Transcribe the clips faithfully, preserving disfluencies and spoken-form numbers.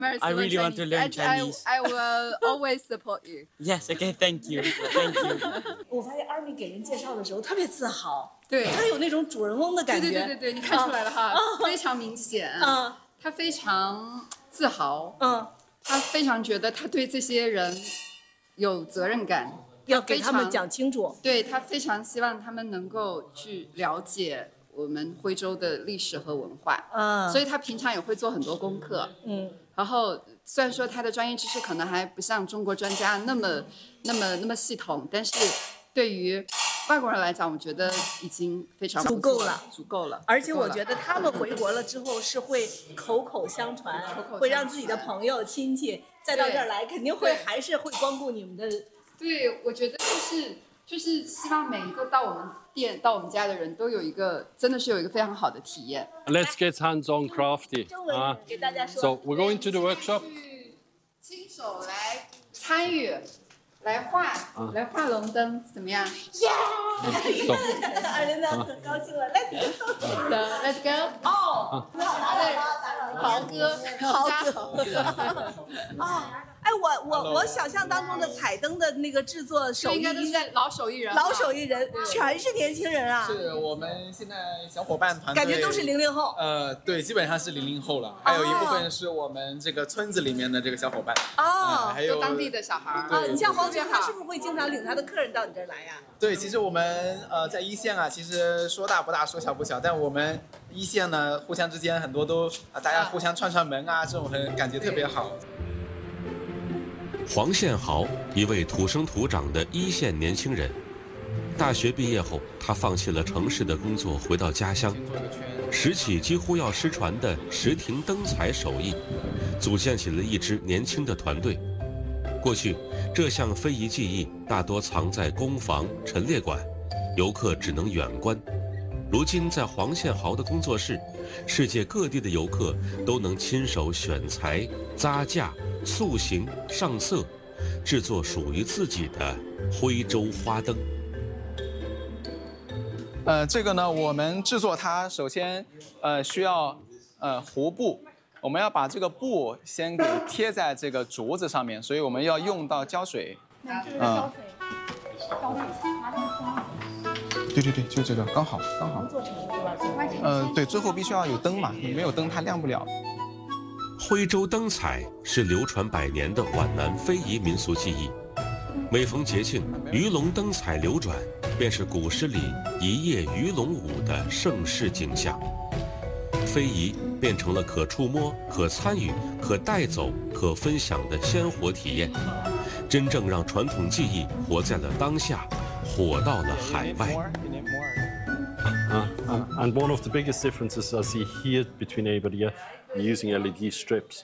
I really want to learn Chinese. I, I will always support you. Yes, okay, thank you, thank you. 我发现 Army 给人介绍的时候特别自豪， 对， 他有那种主人翁的感觉。 对对对对对，你看出来了哈，非常明显。嗯，他非常自豪。嗯，他非常觉得他对这些人有责任感， 要给他们讲清楚。 对，他非常希望他们能够去了解我们徽州的历史和文化。嗯，所以他平常也会做很多功课。嗯。然后虽然说他的专业知识可能还不像中国专家那么、那么、那么系统，但是对于外国人来讲，我觉得已经非常足够了， 足够了。 而且我觉得他们回国了之后是会口口相传，会让自己的朋友、亲戚再到这儿来，肯定会还是会光顾你们的。 对，我觉得就是就是希望每一个到我们店、到我们家的人都有一个，真的是有一个非常好的体验。 Let's get hands-on crafty. 啊，给大家说。 So we're going to the workshop. 亲手来参与，来画，来画龙灯，怎么样？ 耶！二琳达很高兴了 ，Let's go，Let's go。哦，豪哥，豪哥。啊。 哎，我我我想象当中的彩灯的那个制作手艺应该都是老手艺人， 老手艺人全是年轻人啊。 是我们现在小伙伴团队， 感觉都是零零后。 呃，对，基本上是零零后了，还有一部分是我们这个村子里面的这个小伙伴。 哦， 还有当地的小孩。 啊，你像黄总，他是不是会经常领他的客人到你这儿来呀？ 对，其实我们呃在一线啊，其实说大不大，说小不小，但我们一线呢，互相之间很多都啊，大家互相串串门啊，这种很感觉特别好。 黄宪豪，一位土生土长的一线年轻人。大学毕业后，他放弃了城市的工作，回到家乡，拾起几乎要失传的石亭灯彩手艺，组建起了一支年轻的团队。过去，这项非遗技艺大多藏在工坊、陈列馆，游客只能远观。如今，在黄宪豪的工作室，世界各地的游客都能亲手选材、扎架、塑形、上色，制作属于自己的徽州花灯。 呃，这个呢，我们制作它首先呃需要呃糊布，我们要把这个布先给贴在这个竹子上面，所以我们要用到胶水。嗯。对对对，就这个刚好刚好。做成是吧？呃，对，最后必须要有灯嘛，你没有灯它亮不了。 徽州灯彩是流传百年的皖南非遗民俗技艺，每逢节庆，鱼龙灯彩流转，便是古诗里一夜鱼龙舞的盛世景象。非遗变成了可触摸、可参与、可带走、可分享的鲜活体验，真正让传统技艺活在了当下，火到了海外。 Uh, uh, and one of the biggest differences I see here between everybody here, we're using L E D strips.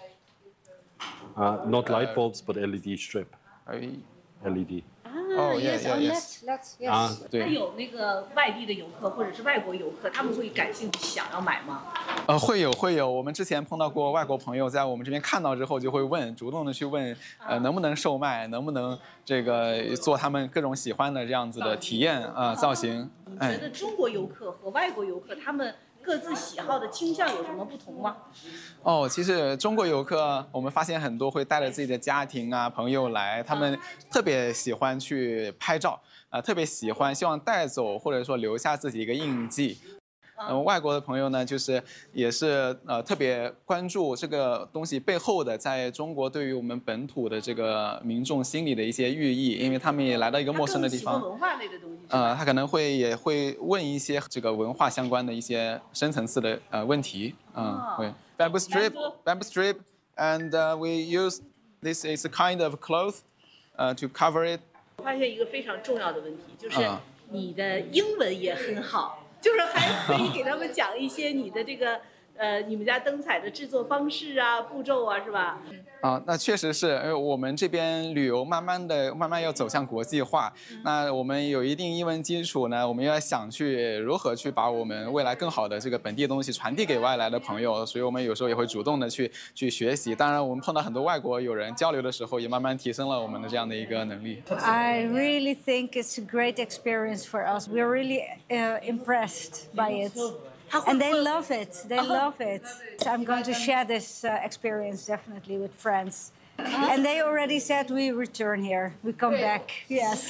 Uh, not light bulbs, but L E D strip. L E D. Oh, yeah, yeah, yes. Let's, yes. 那有那个外地的游客或者是外国游客，他们会感兴趣想要买吗？ 呃，会有会有。我们之前碰到过外国朋友，在我们这边看到之后，就会问，主动的去问，呃，能不能售卖，能不能这个做他们各种喜欢的这样子的体验啊、呃、造型。 你觉得中国游客和外国游客他们各自喜好的倾向有什么不同吗？ 哦，其实中国游客，我们发现很多会带着自己的家庭啊、朋友来，他们特别喜欢去拍照，啊、呃，特别喜欢，希望带走或者说留下自己一个印记。嗯、呃，外国的朋友呢，就是也是呃特别关注这个东西背后的，在中国对于我们本土的这个民众心里的一些寓意，因为他们也来到一个陌生的地方， 文化类的东西。 呃，他可能会也会问一些这个文化相关的一些深层次的呃问题，嗯、呃，会 bamboo strip bamboo strip and、uh, we use this is a kind of cloth， 呃、uh, to cover it。 我发现一个非常重要的问题，就是你的英文也很好。就是还可以给他们讲一些你的这个呃，你们家灯彩的制作方式啊、步骤啊，是吧？ 啊，那确实是，因为我们这边旅游慢慢的、慢慢要走向国际化。嗯、那我们有一定英文基础呢，我们要想去如何去把我们未来更好的这个本地的东西传递给外来的朋友，所以我们有时候也会主动的去去学习。当然，我们碰到很多外国友人交流的时候，也慢慢提升了我们的这样的一个能力。 I really think it's a great experience for us. We're really uh, impressed by it. And they love it. They love it. So I'm going to share this uh, experience definitely with friends. And they already said we return here. We come back. Yes.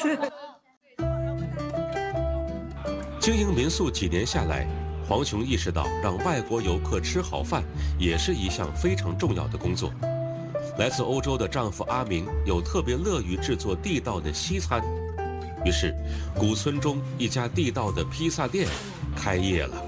经营民宿几年下来，黄琼意识到让外国游客吃好饭也是一项非常重要的工作。来自欧洲的丈夫阿明有特别乐于制作地道的西餐，于是古村中一家地道的披萨店开业了。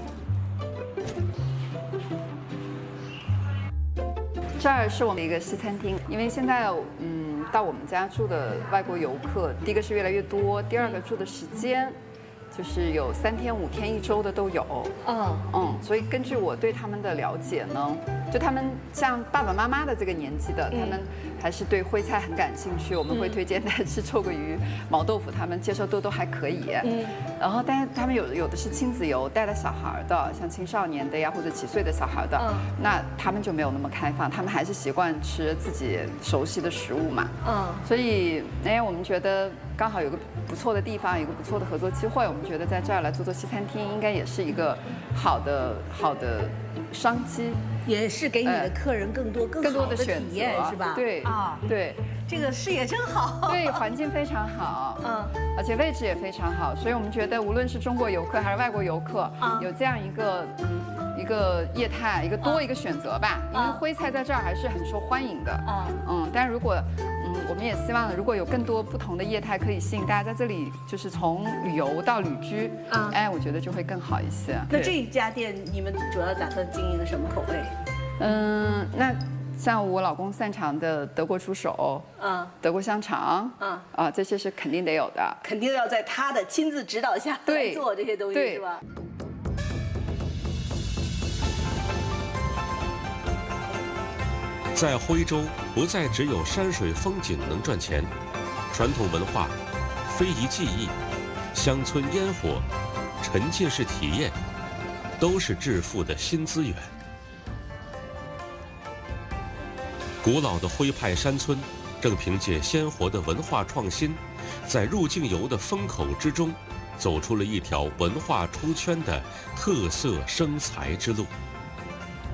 这儿是我们一个西餐厅，因为现在嗯，到我们家住的外国游客，第一个是越来越多，第二个住的时间。 就是有三天、五天、一周的都有，嗯嗯，所以根据我对他们的了解呢，就他们像爸爸妈妈的这个年纪的，他们还是对徽菜很感兴趣。我们会推荐他吃臭鳜鱼、毛豆腐，他们接受度都还可以。嗯，然后但是他们有有的是亲子游，带了小孩的，像青少年的呀，或者几岁的小孩的，那他们就没有那么开放，他们还是习惯吃自己熟悉的食物嘛。嗯，所以哎，我们觉得。 刚好有个不错的地方，有个不错的合作机会，我们觉得在这儿来做做西餐厅，应该也是一个好的好的商机， 也是给你的客人更多更好的体验，是吧？ 对啊，对， 这个视野真好， 对，环境非常好，嗯，而且位置也非常好，所以我们觉得无论是中国游客还是外国游客，有这样一个一个业态，一个多一个选择吧，因为徽菜在这儿还是很受欢迎的，嗯嗯，但如果 嗯，我们也希望如果有更多不同的业态可以吸引大家在这里，就是从旅游到旅居，嗯，哎，我觉得就会更好一些。 那这一家店你们主要打算经营什么口味？ 嗯，那像我老公擅长的德国猪手，嗯，德国香肠，嗯，啊，这些是肯定得有的， 肯定要在他的亲自指导下来做这些东西，是吧？ 在徽州，不再只有山水风景能赚钱，传统文化、非遗技艺、乡村烟火、沉浸式体验，都是致富的新资源。古老的徽派山村，正凭借鲜活的文化创新，在入境游的风口之中，走出了一条文化出圈的特色生财之路。